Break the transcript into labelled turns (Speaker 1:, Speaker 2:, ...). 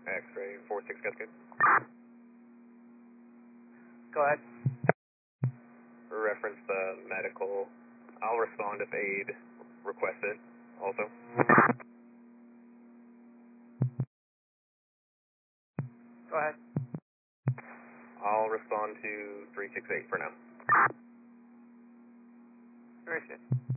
Speaker 1: X-ray 46, got good.
Speaker 2: Go ahead.
Speaker 1: Reference the medical. I'll respond if aid requested also.
Speaker 2: Go ahead.
Speaker 1: I'll respond to 368 for now.
Speaker 2: Very good.